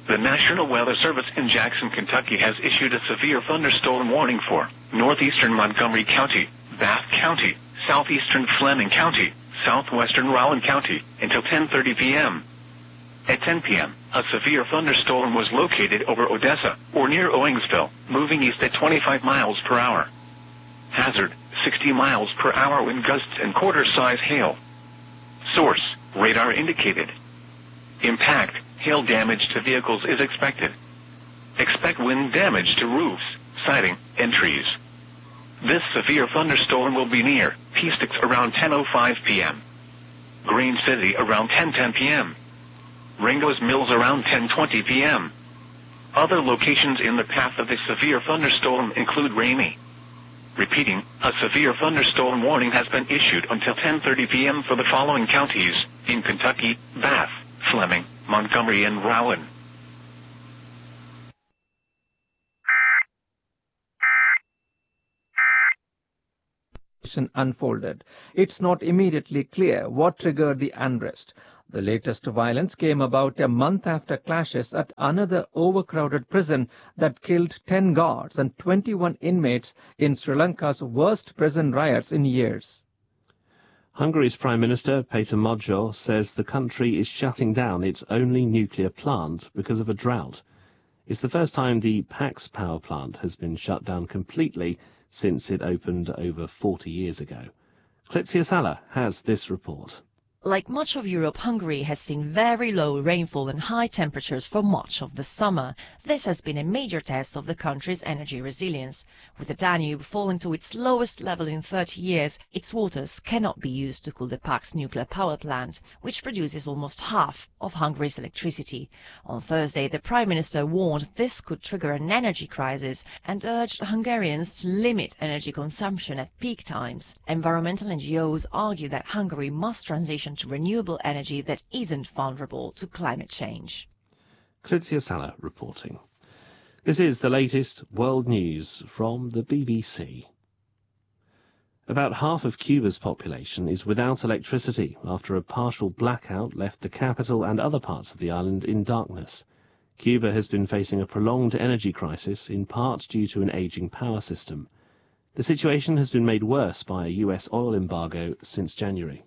The National Weather Service in Jackson, Kentucky has issued a severe thunderstorm warning for northeastern Montgomery County, Bath County, southeastern Fleming County, southwestern Rowan County until 10:30 p.m. At 10 p.m., a severe thunderstorm was located over Odessa or near Owingsville, moving east at 25 miles per hour. Hazard, 60 miles per hour wind gusts and quarter-size hail. Source, radar indicated. Impact, hail damage to vehicles is expected. Expect wind damage to roofs, siding, and trees. This severe thunderstorm will be near P-Sticks around 10:05 p.m. Green City around 10:10 p.m. Ringo's Mills around 10:20 p.m. Other locations in the path of the severe thunderstorm include Ramey. Repeating, a severe thunderstorm warning has been issued until 10:30 p.m. for the following counties in Kentucky: Bath, Fleming, Montgomery, and Rowan. Unfolded. It's not immediately clear what triggered the unrest. The latest violence came about a month after clashes at another overcrowded prison that killed 10 guards and 21 inmates in Sri Lanka's worst prison riots in years. Hungary's Prime Minister, Peter Magyar, says the country is shutting down its only nuclear plant because of a drought. It's the first time the Pax power plant has been shut down completely since it opened over 40 years ago. Klitsia Sala has this report. Like much of Europe, Hungary has seen very low rainfall and high temperatures for much of the summer. This has been a major test of the country's energy resilience. With the Danube falling to its lowest level in 30 years, its waters cannot be used to cool the Pax nuclear power plant, which produces almost half of Hungary's electricity. On Thursday, the Prime Minister warned this could trigger an energy crisis and urged Hungarians to limit energy consumption at peak times. Environmental NGOs argue that Hungary must transition to renewable energy that isn't vulnerable to climate change. Klitsia Sala reporting. This is the latest world news from the BBC. About half of Cuba's population is without electricity after a partial blackout left the capital and other parts of the island in darkness. Cuba has been facing a prolonged energy crisis, in part due to an aging power system. The situation has been made worse by a US oil embargo since January.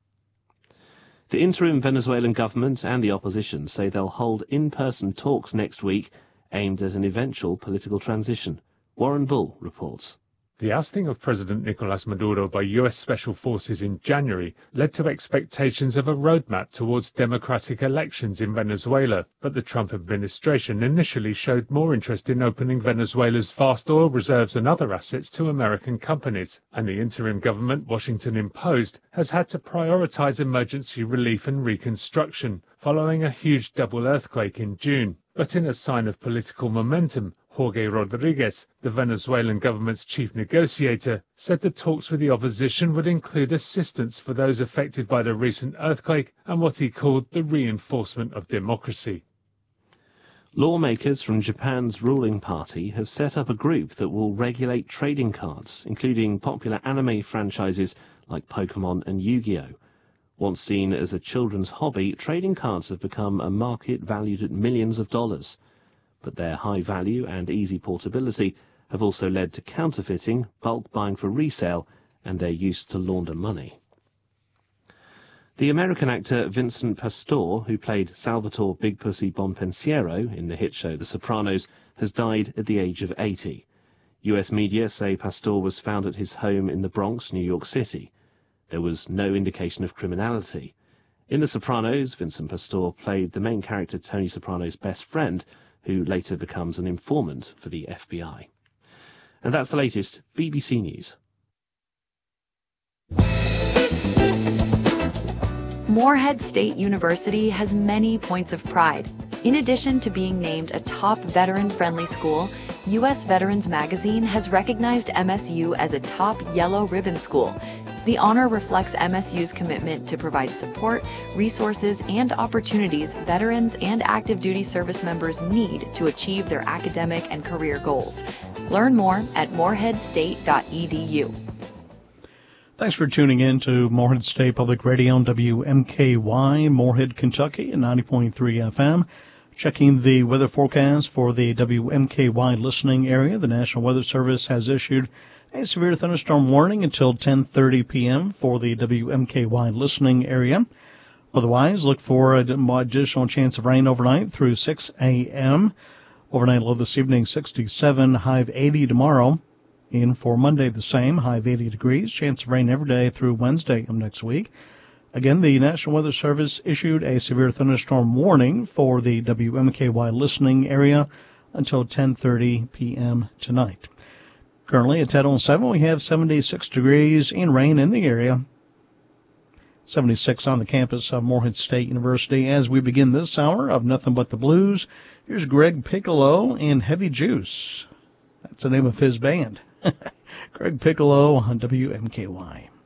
The interim Venezuelan government and the opposition say they'll hold in-person talks next week aimed at an eventual political transition. Warren Bull reports. The ousting of President Nicolas Maduro by US Special Forces in January led to expectations of a roadmap towards democratic elections in Venezuela, but the Trump administration initially showed more interest in opening Venezuela's vast oil reserves and other assets to American companies, and the interim government Washington imposed has had to prioritize emergency relief and reconstruction, following a huge double earthquake in June. But in a sign of political momentum, Jorge Rodriguez, the Venezuelan government's chief negotiator, said the talks with the opposition would include assistance for those affected by the recent earthquake and what he called the reinforcement of democracy. Lawmakers from Japan's ruling party have set up a group that will regulate trading cards, including popular anime franchises like Pokemon and Yu-Gi-Oh! Once seen as a children's hobby, trading cards have become a market valued at millions of dollars. But their high value and easy portability have also led to counterfeiting, bulk buying for resale, and their use to launder money. The American actor Vincent Pastore, who played Salvatore Big Pussy Bonpensiero in the hit show The Sopranos, has died at the age of 80. US media say Pastore was found at his home in the Bronx, New York City. There was no indication of criminality. In The Sopranos, Vincent Pastore played the main character Tony Soprano's best friend, who later becomes an informant for the FBI. And that's the latest BBC News. Morehead State University has many points of pride. In addition to being named a top veteran-friendly school, U.S. Veterans Magazine has recognized MSU as a top yellow ribbon school. The honor reflects MSU's commitment to provide support, resources, and opportunities veterans and active duty service members need to achieve their academic and career goals. Learn more at moreheadstate.edu. Thanks for tuning in to Morehead State Public Radio on WMKY, Morehead, Kentucky, at 90.3 FM. Checking the weather forecast for the WMKY listening area, the National Weather Service has issued a severe thunderstorm warning until 10:30 p.m. for the WMKY listening area. Otherwise, look for an additional chance of rain overnight through 6 a.m. Overnight low this evening, 67, high of 80 tomorrow. In for Monday, the same, high of 80 degrees. Chance of rain every day through Wednesday of next week. Again, the National Weather Service issued a severe thunderstorm warning for the WMKY listening area until 10:30 p.m. tonight. Currently at 10:07, we have 76 degrees and rain in the area. 76 on the campus of Morehead State University. As we begin this hour of Nothing But the Blues, here's Greg Piccolo and Heavy Juice. That's the name of his band. Greg Piccolo on WMKY.